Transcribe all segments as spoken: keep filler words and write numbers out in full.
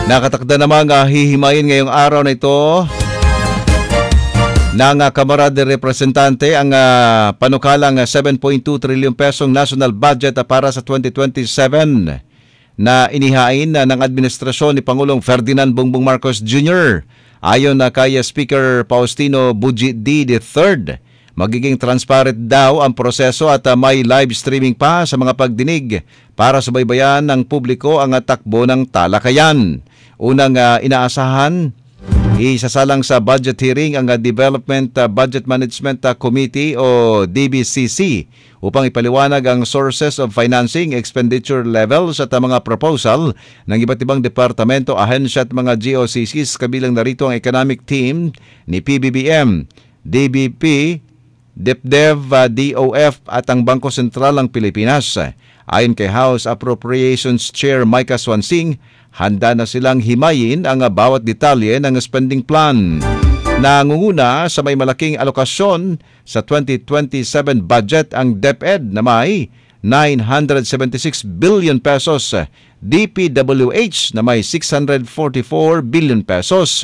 Nakatakda namang uh, hihimayin ngayong araw na ito ng uh, Kamara de Representante ang uh, panukalang uh, seven point two trillion pesong national budget uh, para sa twenty twenty-seven na inihain uh, ng administrasyon ni Pangulong Ferdinand Bongbong Marcos Junior Ayon na uh, kay Speaker Faustino Bujidi the third, magiging transparent daw ang proseso at uh, may live streaming pa sa mga pagdinig para subaybayan ng publiko ang uh, takbo ng talakayan. Unang uh, inaasahan, isasalang sa budget hearing ang uh, Development uh, Budget Management uh, Committee o D B C C upang ipaliwanag ang sources of financing, expenditure levels at uh, mga proposal ng iba't ibang departamento, ahensya at mga G O C Cs, kabilang narito ang economic team ni P B B M, D B P, DepDev, uh, D O F at ang Bangko Sentral ng Pilipinas. Ayon kay House Appropriations Chair Micah Swansing, handa na silang himayin ang bawat detalye ng spending plan. Nangunguna sa may malaking alokasyon sa twenty twenty-seven budget ang DepEd na may nine hundred seventy-six billion pesos, D P W H na may six hundred forty-four billion pesos,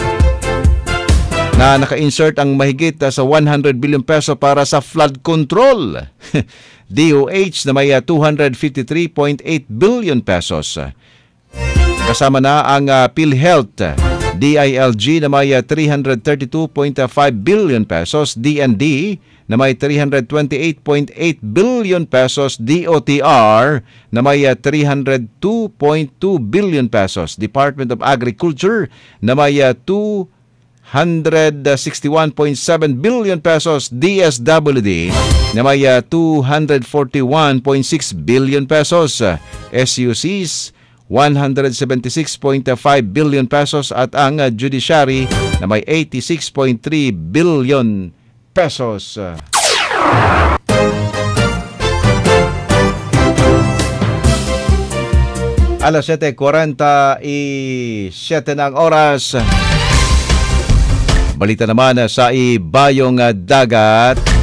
na naka-insert ang mahigit sa one hundred billion peso para sa flood control. D O H na may two hundred fifty-three point eight billion pesos. Kasama na ang uh, PhilHealth, D I L G na may uh, three hundred thirty-two point five billion pesos, D N D na may three hundred twenty-eight point eight billion pesos, D O T R na may uh, three hundred two point two billion pesos, Department of Agriculture na may uh, two hundred sixty-one point seven billion pesos, D S W D na may uh, two hundred forty-one point six billion pesos, S U Cs one hundred seventy-six point five billion pesos at ang uh, Judiciary na may eighty-six point three billion pesos. Alas siyete kuwarenta y siyete na ang oras. Balita naman sa ibayong dagat.